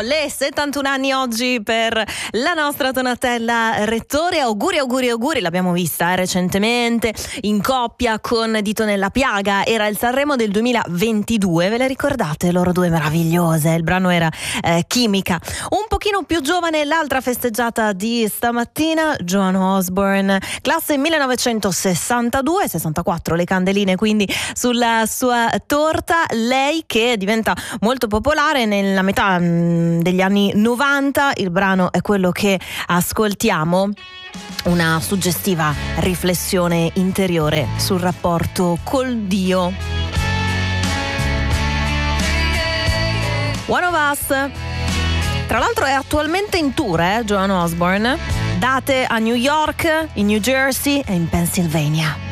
le 71 anni oggi per la nostra Donatella Rettore. Auguri, l'abbiamo vista recentemente in coppia con Dito nella piaga, era il Sanremo del 2022, ve le ricordate? Loro due meravigliose, il brano era Chimica. Un pochino più giovane l'altra festeggiata di stamattina, Joan Osborne, classe 1962-64, le candeline quindi sulla sua torta. Lei che diventa molto popolare nella metà degli anni 90, il brano è quello che ascoltiamo, una suggestiva riflessione interiore sul rapporto col Dio. One of Us, tra l'altro è attualmente in tour, Joan Osborne, date a New York, in New Jersey e in Pennsylvania.